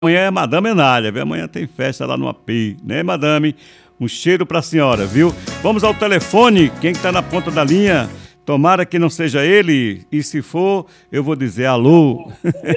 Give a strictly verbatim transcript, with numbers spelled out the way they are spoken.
Amanhã é Madame Enália, viu? Amanhã tem festa lá no A P, né, Madame? Um cheiro pra senhora, viu? Vamos ao telefone, quem que tá na ponta da linha? Tomara que não seja ele, e se for, eu vou dizer alô.